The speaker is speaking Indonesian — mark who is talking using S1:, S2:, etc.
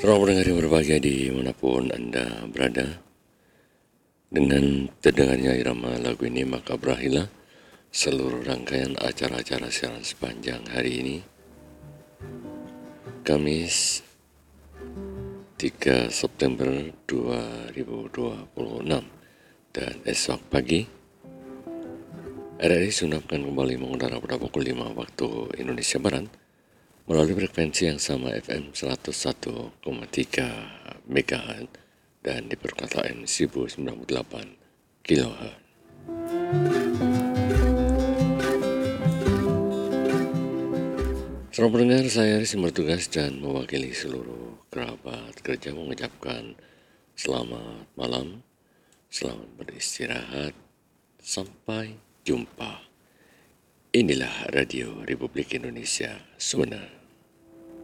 S1: Selamat pendengar yang berbahagia dimanapun Anda berada. Dengan terdengarnya irama lagu ini maka berakhirlah seluruh rangkaian acara-acara siaran sepanjang hari ini. Kamis 3 September 2026 dan esok pagi RRI Sunapkan kembali mengudara pada pukul 5 waktu Indonesia Barat melalui frekuensi yang sama FM 101,3 MHz dan di perkataan 1098 kHz. Selamat pendengar, saya Rizky bertugas dan mewakili seluruh kerabat kerja mengucapkan selamat malam, selamat beristirahat, sampai jumpa. Inilah Radio Republik Indonesia Sumeneb.